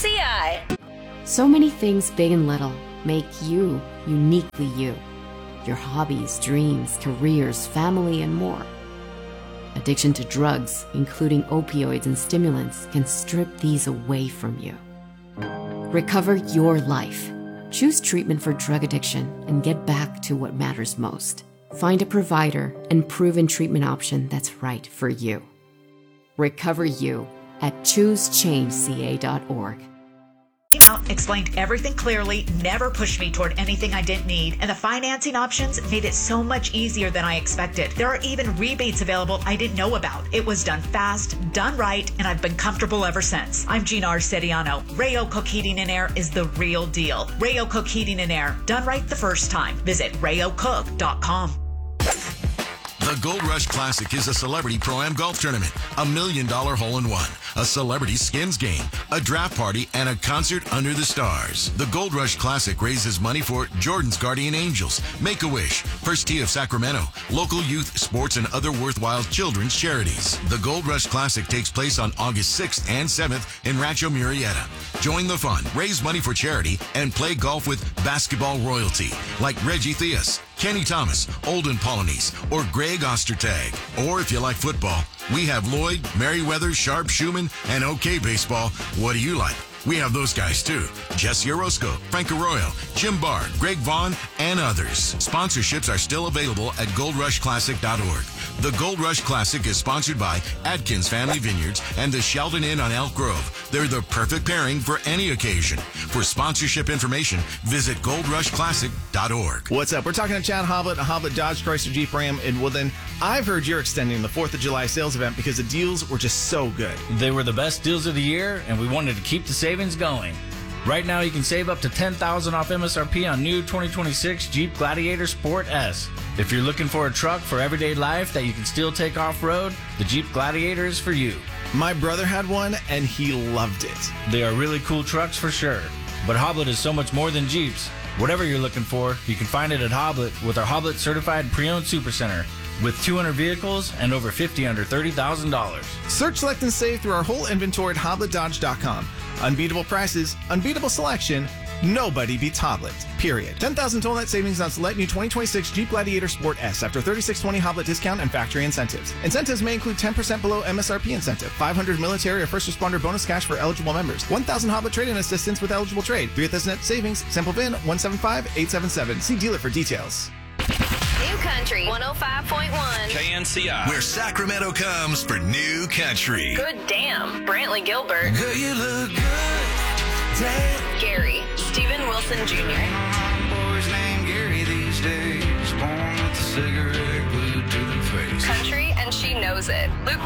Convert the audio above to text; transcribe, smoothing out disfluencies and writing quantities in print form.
KNCI. So many things big and little make you uniquely you. Your hobbies, dreams, careers, family, and more. Addiction to drugs, including opioids and stimulants, can strip these away from you. Recover your life. Choose treatment for drug addiction and get back to what matters most. Find a provider and proven treatment option that's right for you. Recover you at choosechangeca.org. Came out, explained everything clearly, never pushed me toward anything I didn't need, and the financing options made it so much easier than I expected. There are even rebates available I didn't know about. It was done fast, done right, and I've been comfortable ever since. I'm Gina Arcediano. Rayo Cook Heating and Air is the real deal. Rayo Cook Heating and Air, done right the first time. Visit rayocook.com. The Gold Rush Classic is a celebrity Pro-Am golf tournament, $1 million hole-in-one, a celebrity skins game, a draft party, and a concert under the stars. The Gold Rush Classic raises money for Jordan's Guardian Angels, Make-A-Wish, First Tee of Sacramento, local youth, sports, and other worthwhile children's charities. The Gold Rush Classic takes place on August 6th and 7th in Rancho Murrieta. Join the fun, raise money for charity, and play golf with basketball royalty like Reggie Theus, Kenny Thomas, Olden Polynice, or Greg Ostertag. Or if you like football, we have Lloyd, Merriweather, Sharp, Schumann, and OK Baseball. What do you like? We have those guys too. Jesse Orozco, Frank Arroyo, Jim Barr, Greg Vaughn, and others. Sponsorships are still available at goldrushclassic.org. The Gold Rush Classic is sponsored by Atkins Family Vineyards and the Sheldon Inn on Elk Grove. They're the perfect pairing for any occasion. For sponsorship information, visit goldrushclassic.org. What's up? We're talking to Chad Hoblet, Hoblet Dodge Chrysler Jeep Ram in Woodland. I've heard you're extending the 4th of July sales event because the deals were just so good. They were the best deals of the year, and we wanted to keep the savings going. Right now, you can save up to $10,000 off MSRP on new 2026 Jeep Gladiator Sport S. If you're looking for a truck for everyday life that you can still take off-road, the Jeep Gladiator is for you. My brother had one, and he loved it. They are really cool trucks for sure. But Hoblet is so much more than Jeeps. Whatever you're looking for, you can find it at Hoblet with our Hoblet Certified Pre-Owned Supercenter. With 200 vehicles and over 50 under $30,000. Search, select, and save through our whole inventory at HobletDodge.com. Unbeatable prices, unbeatable selection. Nobody beats Hoblet, period. 10,000 total net savings on select new 2026 Jeep Gladiator Sport S after $3,620 Hoblet discount and factory incentives. Incentives may include 10% below MSRP incentive, 500 military or first responder bonus cash for eligible members, 1,000 Hoblet trade-in assistance with eligible trade, 3,000 net savings, sample VIN 175877. See dealer for details. New Country 105.1 KNCI, Where Sacramento comes for new country. Good damn. Brantley Gilbert. Girl, you look good. Damn. Gary. Stephen Wilson Jr. Boys named Gary these days, born with a cigarette glued to their face. Country and she knows it. Luke